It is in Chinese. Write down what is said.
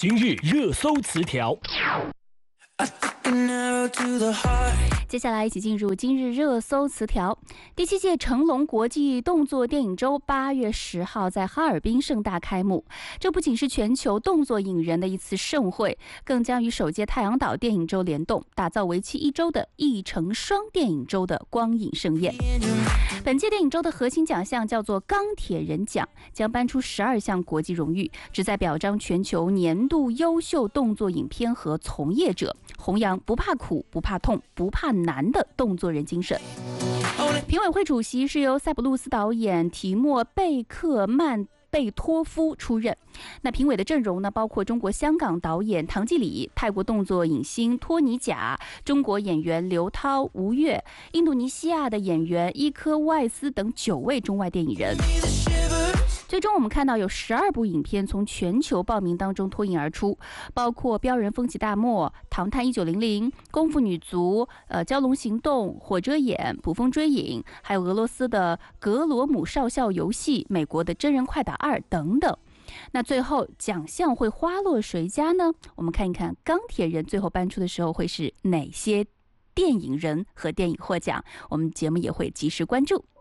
今日热搜词条。 接下来一起进入今日热搜词条。第7届成龙国际动作电影周8月10号在哈尔滨盛大开幕。这不仅是全球动作影人的一次盛会，更将与首届太阳岛电影周联动，打造为期1周的一城双电影周的光影盛宴。本届电影周的核心奖项叫做钢铁人奖，将颁出12项国际荣誉，旨在表彰全球年度优秀动作影片和从业者，弘扬不怕苦、不怕痛、不怕难的动作人精神。评委会主席是由塞浦路斯导演提莫贝克曼贝托夫出任。那评委的阵容呢，包括中国香港导演唐季礼、泰国动作影星托尼贾、中国演员刘涛、吴越、印度尼西亚的演员伊科外斯等9位中外电影人。最终我们看到有12部影片从全球报名当中脱颖而出，包括标人风起大漠、唐探1900、功夫女足、蛟龙行动、火遮眼、捕风追影，还有俄罗斯的格罗姆少校游戏、美国的真人快打2等等。那最后奖项会花落谁家呢？我们看一看钢铁人最后颁出的时候会是哪些电影人和电影获奖，我们节目也会及时关注。